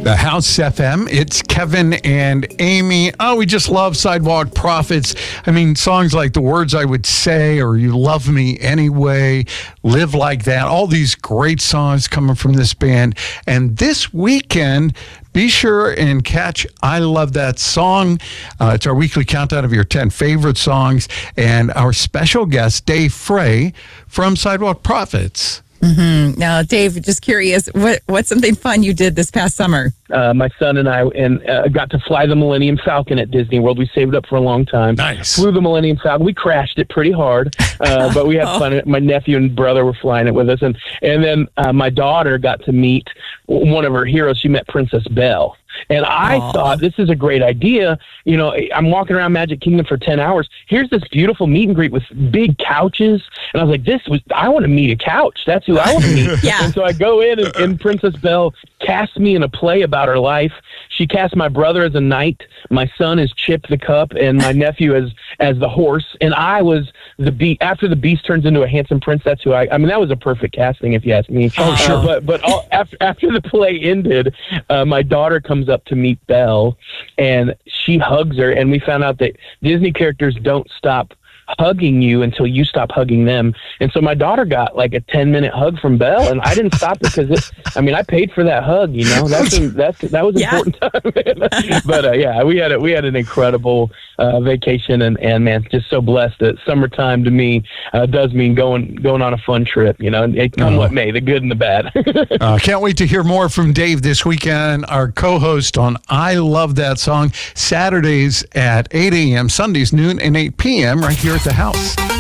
The House FM. It's Kevin and Amy. Oh, we just love Sidewalk Prophets. I mean, songs like The Words I Would Say or You Love Me Anyway, Live Like That. All these great songs coming from this band. And this weekend, be sure and catch I Love That Song. It's our weekly countdown of your 10 favorite songs. And our special guest, Dave Frey from Sidewalk Prophets. Mm-hmm. Now, Dave, just curious, what's something fun you did this past summer? My son and I got to fly the Millennium Falcon at Disney World. We saved up for a long time. Nice. Flew the Millennium Falcon. We crashed it pretty hard, but we had fun. My nephew and brother were flying it with us. And then my daughter got to meet one of her heroes. She met Princess Belle. And I thought, this is a great idea. You know, I'm walking around Magic Kingdom for 10 hours. Here's this beautiful meet and greet with big couches. And I was like, I want to meet a couch. That's who I want to meet. Yeah. And so I go in, and Princess Belle cast me in a play about her life. She cast my brother as a knight. My son is Chip the Cup, and my nephew as the horse. And I was the beast. After the beast turns into a handsome prince, that's who I mean, that was a perfect casting, if you ask me. Oh, sure. After the play ended, my daughter comes up to meet Belle, and she hugs her, and we found out that Disney characters don't stop hugging you until you stop hugging them. And so my daughter got like a 10-minute hug from Belle, and I didn't stop it because I paid for that hug, you know. That was important time. But yeah, we had an incredible vacation, and man, just so blessed that summertime to me does mean going on a fun trip, you know. And it come what may, the good and the bad. Can't wait to hear more from Dave this weekend, our co-host on I Love That Song, Saturdays at 8 a.m., Sundays noon and 8 p.m. right here at the house.